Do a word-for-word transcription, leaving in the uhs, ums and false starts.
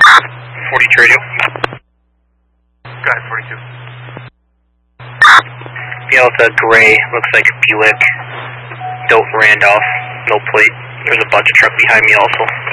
forty-two radio. Go ahead, forty-two. Delta Gray, looks like Buick, Dope Randolph, no plate. There's a bunch of truck behind me also.